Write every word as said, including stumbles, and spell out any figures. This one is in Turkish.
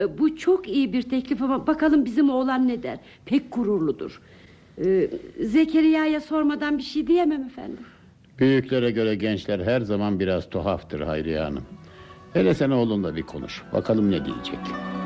Bu çok iyi bir teklif ama bakalım bizim oğlan ne der. Pek gururludur. ee, Zekeriya'ya sormadan bir şey diyemem efendim. Büyüklere göre gençler her zaman biraz tuhaftır Hayriye Hanım. Hele sen oğlunla bir konuş, bakalım ne diyecek.